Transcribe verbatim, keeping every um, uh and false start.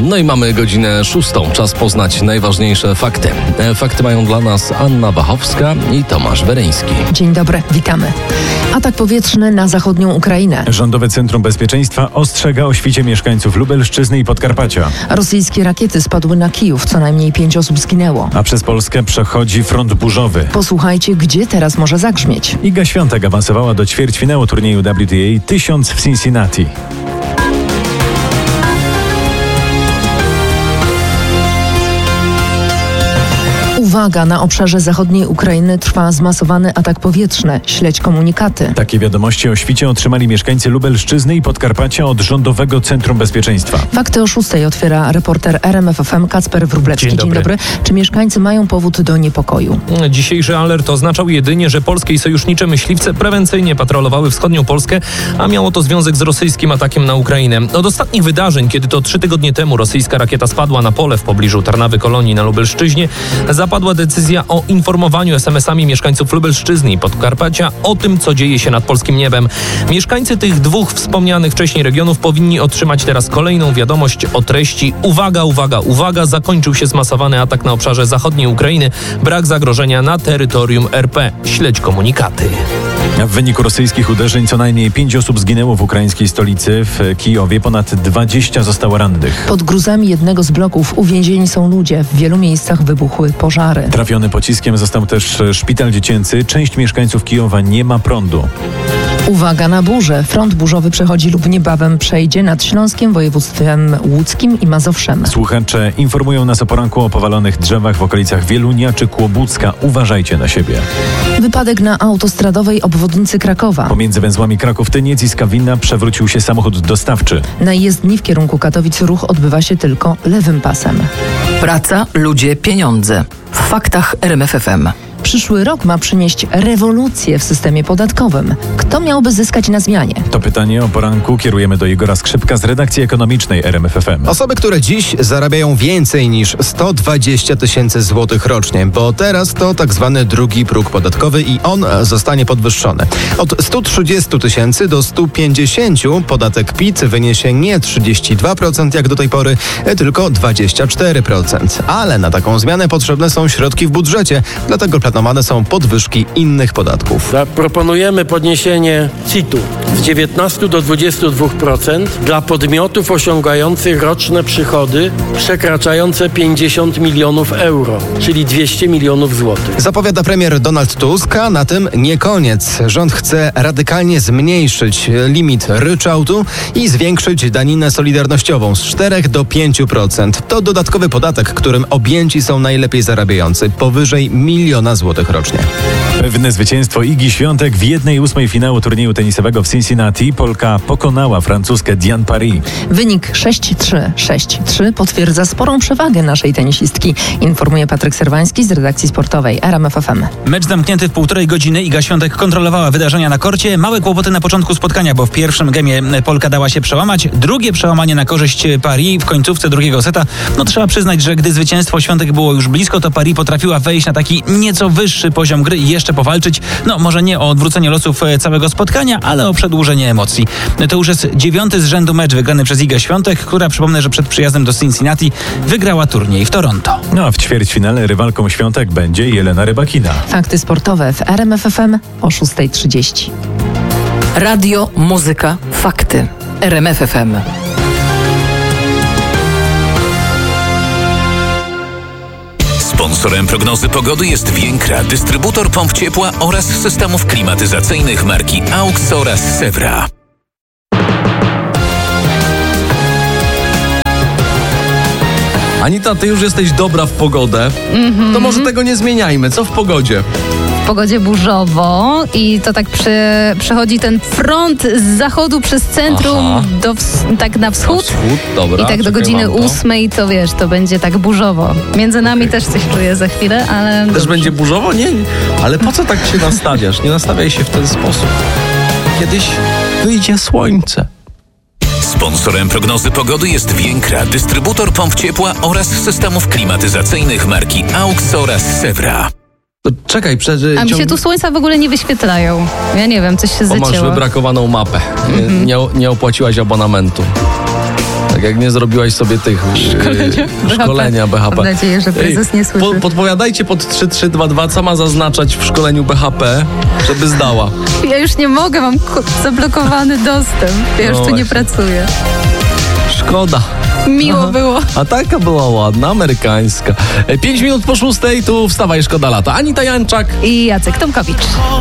No i mamy godzinę szóstą. Czas poznać najważniejsze fakty. Fakty mają dla nas Anna Wachowska i Tomasz Weryński. Dzień dobry, witamy. Atak powietrzny na zachodnią Ukrainę. Rządowe Centrum Bezpieczeństwa ostrzega o świcie mieszkańców Lubelszczyzny i Podkarpacia. Rosyjskie rakiety spadły na Kijów, co najmniej pięć osób zginęło. A przez Polskę przechodzi front burzowy. Posłuchajcie, gdzie teraz może zagrzmieć. Iga Świątek awansowała do ćwierćfinału turnieju W T A tysiąc w Cincinnati. Uwaga, na obszarze zachodniej Ukrainy trwa zmasowany atak powietrzny. Śledź komunikaty. Takie wiadomości o świcie otrzymali mieszkańcy Lubelszczyzny i Podkarpacia od Rządowego Centrum Bezpieczeństwa. Fakty o szóstej otwiera reporter R M F F M Kacper Wróblewski. Dzień dobry. Dzień dobry. Czy mieszkańcy mają powód do niepokoju? Dzisiejszy alert oznaczał jedynie, że polskie i sojusznicze myśliwce prewencyjnie patrolowały wschodnią Polskę, a miało to związek z rosyjskim atakiem na Ukrainę. Od ostatnich wydarzeń, kiedy to trzy tygodnie temu rosyjska rakieta spadła na pole w pobliżu Tarnawy Kolonii na Lubelszczyźnie, zapadła decyzja o informowaniu es em esami mieszkańców Lubelszczyzny i Podkarpacia o tym, co dzieje się nad polskim niebem. Mieszkańcy tych dwóch wspomnianych wcześniej regionów powinni otrzymać teraz kolejną wiadomość o treści: uwaga, uwaga, uwaga, zakończył się zmasowany atak na obszarze zachodniej Ukrainy, brak zagrożenia na terytorium er pe. Śledź komunikaty. W wyniku rosyjskich uderzeń co najmniej pięć osób zginęło w ukraińskiej stolicy. W Kijowie ponad dwadzieścia zostało rannych. Pod gruzami jednego z bloków uwięzieni są ludzie. W wielu miejscach wybuchły pożary. Trafiony pociskiem został też szpital dziecięcy. Część mieszkańców Kijowa nie ma prądu. Uwaga na burzę. Front burzowy przechodzi lub niebawem przejdzie nad Śląskiem, województwem łódzkim i Mazowszem. Słuchacze informują nas o poranku o powalonych drzewach w okolicach Wielunia czy Kłobucka. Uważajcie na siebie. Wypadek na autostradowej obwodnicy Krakowa. Pomiędzy węzłami Kraków-Tyniec i Skawina przewrócił się samochód dostawczy. Na jezdni w kierunku Katowic ruch odbywa się tylko lewym pasem. Praca, ludzie, pieniądze. W faktach R M F F M. Przyszły rok ma przynieść rewolucję w systemie podatkowym. Kto miałby zyskać na zmianie? To pytanie o poranku kierujemy do Igora Skrzypka z redakcji ekonomicznej R M F F M. Osoby, które dziś zarabiają więcej niż sto dwadzieścia tysięcy złotych rocznie, bo teraz to tak zwany drugi próg podatkowy i on zostanie podwyższony. Od stu trzydziestu tysięcy do stu pięćdziesięciu podatek P I T wyniesie nie trzydzieści dwa procent jak do tej pory, tylko dwadzieścia cztery procent. Ale na taką zmianę potrzebne są środki w budżecie, dlatego planowane są podwyżki innych podatków. Proponujemy podniesienie C I T-u z dziewiętnastu do dwudziestu dwóch procent dla podmiotów osiągających roczne przychody przekraczające pięćdziesiąt milionów euro, czyli dwieście milionów złotych. Zapowiada premier Donald Tusk, a na tym nie koniec. Rząd chce radykalnie zmniejszyć limit ryczałtu i zwiększyć daninę solidarnościową z czterech do pięciu procent. To dodatkowy podatek, którym objęci są najlepiej zarabiający, powyżej miliona złotych rocznie. Pewne zwycięstwo Igi Świątek w jednej ósmej finału turnieju tenisowego w Cincinnati. Polka pokonała francuskę Diane Paris. Wynik sześć trzy, sześć trzy potwierdza sporą przewagę naszej tenisistki, informuje Patryk Serwański z redakcji sportowej R M F F M. Mecz zamknięty w półtorej godziny. Iga Świątek kontrolowała wydarzenia na korcie. Małe kłopoty na początku spotkania, bo w pierwszym gemie Polka dała się przełamać. Drugie przełamanie na korzyść Paris w końcówce drugiego seta. No trzeba przyznać, że gdy zwycięstwo Świątek było już blisko, to Paris potrafiła wejść na taki nieco wyższy poziom gry i jeszcze powalczyć. No może nie o odwrócenie losów całego spotkania, ale o przedłużenie emocji. To już jest dziewiąty z rzędu mecz wygrany przez Igę Świątek, która, przypomnę, że przed przyjazdem do Cincinnati wygrała turniej w Toronto. No a w ćwierćfinale rywalką Świątek będzie Jelena Rybakina. Fakty sportowe w R M F F M o szósta trzydzieści. Radio, muzyka, fakty. R M F F M. Sponsorem prognozy pogody jest Więkra, dystrybutor pomp ciepła oraz systemów klimatyzacyjnych marki AUX oraz Sewra. Anita, ty już jesteś dobra w pogodę. Mm-hmm. To może tego nie zmieniajmy. Co w pogodzie? W pogodzie burzowo i to tak prze, przechodzi ten front z zachodu przez centrum do, tak na wschód. Na wschód, dobra. I tak do godziny ósmej to wiesz, to będzie tak burzowo. Między nami okay. też coś czuję za chwilę, ale... Też dobrze. Będzie burzowo? Nie, ale po co tak się nastawiasz? Nie nastawiaj się w ten sposób. Kiedyś wyjdzie słońce. Sponsorem prognozy pogody jest Więkra, dystrybutor pomp ciepła oraz systemów klimatyzacyjnych marki AUX oraz Sewra. Czekaj, przed... A mi się tu słońca w ogóle nie wyświetlają. Ja nie wiem, coś się zacięło. Bo masz wybrakowaną mapę. Mm-hmm. Nie, nie opłaciłaś abonamentu. Tak Tak, jak nie zrobiłaś sobie tych Szkolenia yy, szkolenia B H P. Mam nadzieję, że prezes nie słyszy. Po, podpowiadajcie pod trzy trzy dwa dwa, co ma zaznaczać w szkoleniu B H P, żeby zdała. Ja już nie mogę, mam ko- zablokowany dostęp. Ja już No tu nie właśnie. pracuję. Szkoda. Miło Aha. było. A taka była ładna, amerykańska. E, Pięć minut po szóstej, tu wstawaj, szkoda lata. Anita Janczak. I Jacek Tomkowicz.